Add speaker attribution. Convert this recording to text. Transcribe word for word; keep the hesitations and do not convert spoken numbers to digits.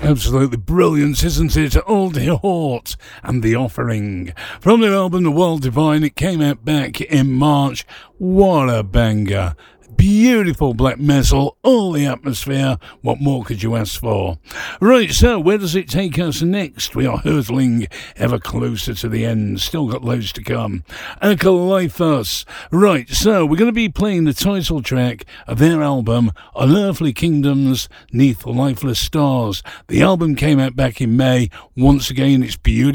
Speaker 1: Absolutely brilliant, isn't it? Oldie Hort and The Offering. From their album The World Divine, it came out back in March. What a banger. Beautiful black metal, all the atmosphere. What more could you ask for? Right, so where does it take us next? We are hurtling ever closer to the end. Still got loads to come. Acolythos. Right, so we're going to be playing the title track of their album, Unearthly Kingdoms, 'Neath Lifeless Stars. The album came out back in May. Once again, it's beautiful.